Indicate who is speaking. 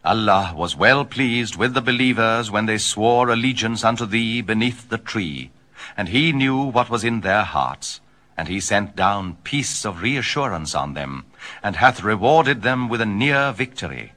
Speaker 1: Allah was well pleased with the believers when they swore allegiance unto thee beneath the tree, and he knew what was in their hearts, and he sent down peace of reassurance on them, and hath rewarded them with a near victory.